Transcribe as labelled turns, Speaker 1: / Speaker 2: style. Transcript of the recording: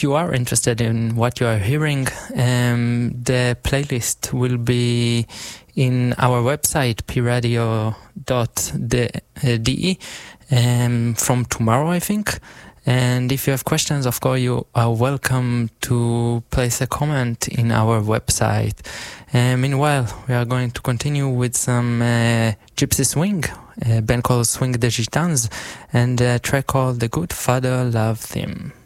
Speaker 1: you are interested in what you are hearing, the playlist will be in our website, pradio.de, from tomorrow, I think. And if you have questions, of course, you are welcome to place a comment in our website. Meanwhile, we are going to continue with some Gypsy Swing, a band called Swing the Gitans, and a track called The Good Father Love Theme.